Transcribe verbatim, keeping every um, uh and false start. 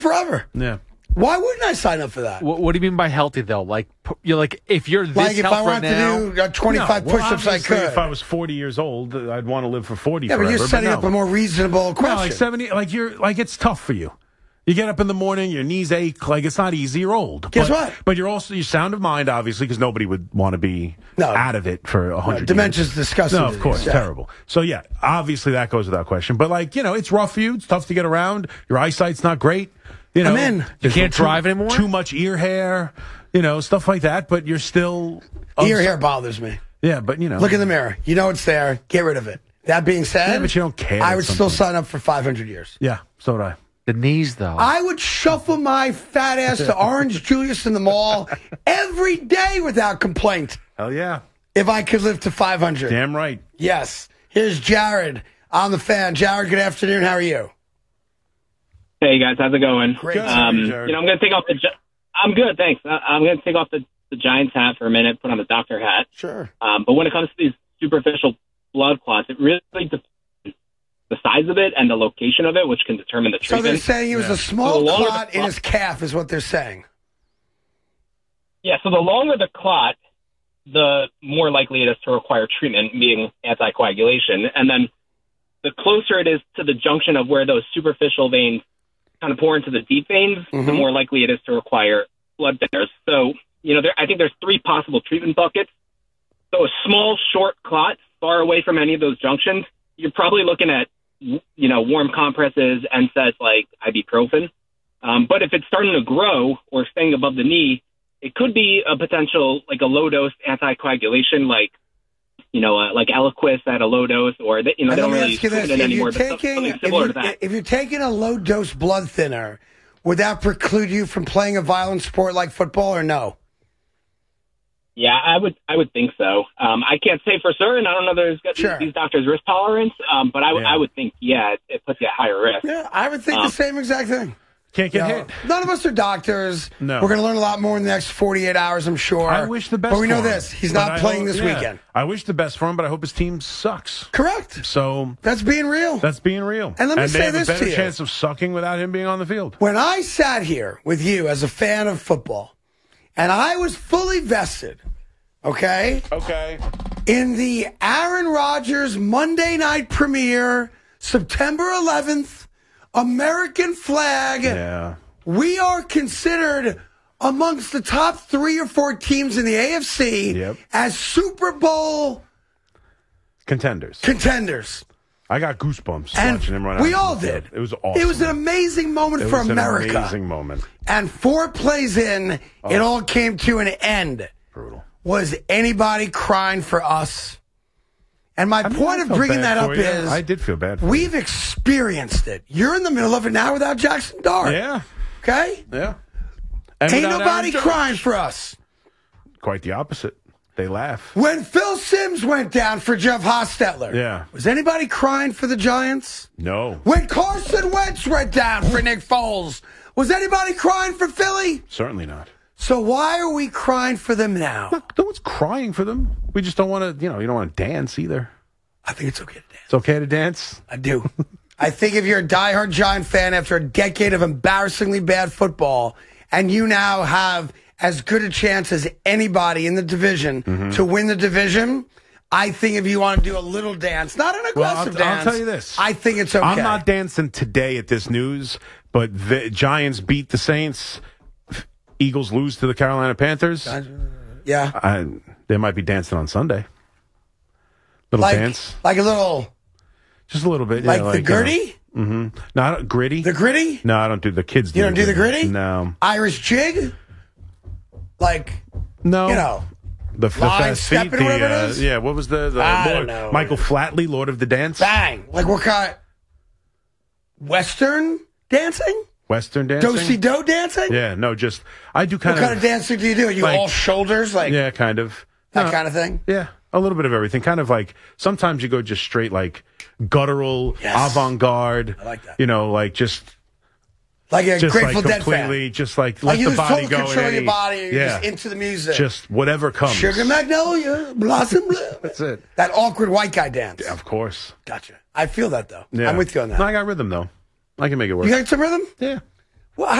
forever. Yeah. Why wouldn't I sign up for that? What, what do you mean by healthy though? Like you're like if you're this like if health I right wanted now, to do uh, twenty-five No, well, push-ups, I obviously, could. If I was forty years old, I'd want to live for forty. yeah, forever, but you're setting no. up a more reasonable question. No, like seventy. Like you're like it's tough for you. You get up in the morning, your knees ache. Like it's not easy. You're old. Guess but, what? But you're also you're sound of mind, obviously, because nobody would want to be No. out of it for a No, hundred. dementia's years. disgusting. No, of course, Yeah. terrible. So yeah, obviously that goes without question. But like you know, it's rough for you. It's tough to get around. Your eyesight's not great. You know, I'm in. You there's can't too, drive anymore? Too much ear hair. You know, stuff like that. But you're still Ear hair bothers me. Yeah, but you know, Look in the mirror. You know it's there. Get rid of it. That being said, Yeah, but you don't care I at would some still point. sign up for five hundred years. Yeah, so would I. the knees though. I would shuffle my fat ass to Orange Julius in the mall every day without complaint Hell yeah, if I could live to five hundred. damn right. Yes. Here's Jared on the fan. Jared, good afternoon. How are you? Hey guys, how's it going? Great. Good. Um, you Jared. know, I'm going to take off the. Gi- I'm good, thanks. I- I'm going to take off the, the Giants hat for a minute, put on the doctor hat. Sure. Um, but when it comes to these superficial blood clots, it really depends the size of it and the location of it, which can determine the So they're treatment. saying it was Yeah. a small So the longer clot the in his calf is what they're saying. Yeah, so the longer the clot, the more likely it is to require treatment, being anticoagulation. And then the closer it is to the junction of where those superficial veins kind of pour into the deep veins, the Mhm. more likely it is to require blood thinners. So, you know, there, I think there's three possible treatment buckets. So a small, short clot far away from any of those junctions, you're probably looking at, you know, warm compresses, N SAIDs like ibuprofen. Um, but if it's starting to grow or staying above the knee, it could be a potential, like a low-dose anticoagulation, like, you know, uh, like Eliquis at a low dose, or, they, you know, And they let don't me really ask you treat this. it If anymore, you're, but some- taking, something if, similar to you're, that. if you're taking a low-dose blood thinner, would that preclude you from playing a violent sport like football or no? Yeah, I would I would think so. Um, I can't say for certain. I don't know there's got Sure. these, these doctors' risk tolerance, um, but I, would Yeah. I would think, yeah, it, it puts you at higher risk. Yeah, I would think Um, the same exact thing. Can't get You know, hit. none of us are doctors. No. We're going to learn a lot more in the next forty-eight hours, I'm sure. I wish the best But we know for him. this. He's But not I playing hope- this yeah. weekend. I wish the best for him, but I hope his team sucks. Correct. So That's being real. that's being real. And let me they say have this a better to you. chance of sucking without him being on the field. When I sat here with you as a fan of football, and I was fully vested, okay, Okay. in the Aaron Rodgers Monday night premiere, September eleventh, American flag. Yeah. We are considered amongst the top three or four teams in the A F C Yep. as Super Bowl Contenders. contenders. I got goosebumps And watching him run out. we onto all the field. did. It was awesome. It was an amazing moment It for was an America. amazing moment. And four plays in, it all came to an end. Brutal. Was anybody crying for us? And my I mean, point I of felt bringing bad that up for you. is I did feel bad for we've experienced it. You're in the middle of it now without Jackson Dart. you. Yeah. Okay? Yeah. And Ain't without nobody Aaron Judge. crying for us. Quite the opposite. They laugh. When Phil Simms went down for Jeff Hostetler, Yeah. was anybody crying for the Giants? No. When Carson Wentz went down for Nick Foles, was anybody crying for Philly? Certainly not. So why are we crying for them now? Look, no one's crying for them. We just don't want to, you know, you don't want to dance either. I think it's okay to dance. It's okay to dance. I do. I think if you're a diehard Giant fan after a decade of embarrassingly bad football, and you now have as good a chance as anybody in the division Mm-hmm. to win the division, I think if you want to do a little dance, not an Well, I'll, aggressive I'll dance, tell you this. I think it's okay. I'm not dancing today at this news, but the Giants beat the Saints. Eagles lose to the Carolina Panthers. Yeah. I, they might be dancing on Sunday. Little Like, dance. like a little, Just a little bit. like, yeah, the you know. gritty? Mm-hmm. No, I don't, gritty. The gritty? No, I don't do the kids. You don't do the gritty? No. Irish jig? Like, No. you know, the, the line fast stepping feet. or whatever The, it uh, is? yeah, what was the, the I Lord, don't know. Michael Flatley, Lord of the Dance? bang. Like what kind? Western dancing? Western dancing? Do-si-do dancing? Yeah, no, just, I do kind What of. kind of dancing do you do? Are you like- all shoulders? Like Yeah, kind of. that No, kind of thing? Yeah, a little bit of everything. Kind of like sometimes you go just straight like guttural, Yes. avant-garde. I like that. You know, like just Like a just Grateful like Dead completely, fan. just like, Like let you the lose body total go. control in of your any- body. You're yeah, just into the music. just whatever comes. Sugar Magnolia, Blossom Blue. That's it. That awkward white guy dance. Of course. Gotcha. I feel that, though. Yeah. I'm with you on that. No, I got rhythm though. I can make it work. You got some rhythm? yeah.